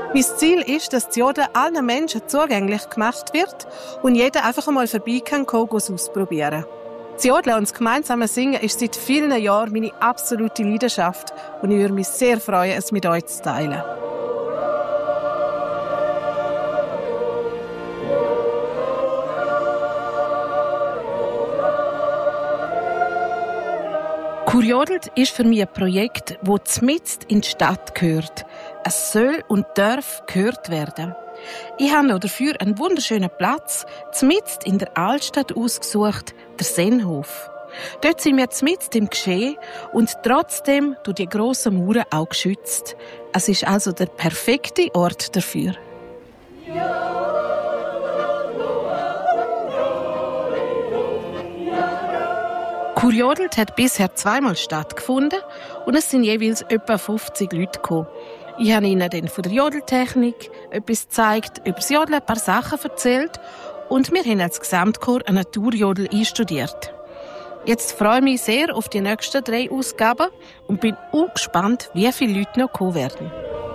Mein Ziel ist, dass das Jodeln allen Menschen zugänglich gemacht wird und jeder einfach einmal vorbei kann es ausprobieren. Das Jodeln und das gemeinsame Singen ist seit vielen Jahren meine absolute Leidenschaft und ich würde mich sehr freuen, es mit euch zu teilen. Kurjodelt ist für mich ein Projekt, das mitten in die Stadt gehört. Es soll und darf gehört werden. Ich habe noch dafür einen wunderschönen Platz mitten in der Altstadt ausgesucht, der Sennhof. Dort sind wir mitten im Geschehen und trotzdem durch die grossen Mauern auch geschützt. Es ist also der perfekte Ort dafür. Kurjodelt hat bisher zweimal stattgefunden und es sind jeweils etwa 50 Leute gekommen. Ich habe ihnen dann von der Jodeltechnik etwas gezeigt, über das Jodeln ein paar Sachen erzählt und wir haben als Gesamtchor einen Naturjodel einstudiert. Jetzt freue ich mich sehr auf die nächsten 3 Ausgaben und bin auch gespannt, wie viele Leute noch kommen werden.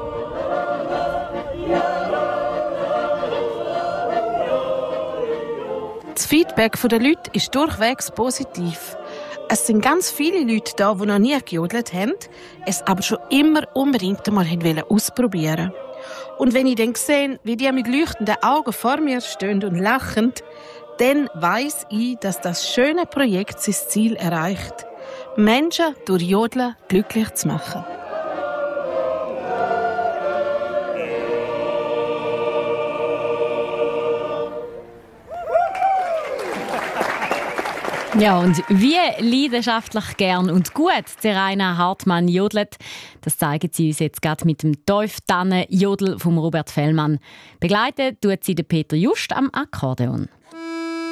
Das Feedback der Leute ist durchwegs positiv. Es sind ganz viele Leute da, die noch nie gejodelt haben, es aber schon immer unbedingt einmal ausprobieren wollten. Und wenn ich dann sehe, wie die mit leuchtenden Augen vor mir stehen und lachen, dann weiss ich, dass das schöne Projekt sein Ziel erreicht, Menschen durch Jodeln glücklich zu machen. Ja, und wie leidenschaftlich gern und gut der Rainer Hartmann jodelt, das zeigen sie uns jetzt gerade mit dem Teuftannen-Jodel von Robert Fellmann. Begleitet tut sie Peter Just am Akkordeon.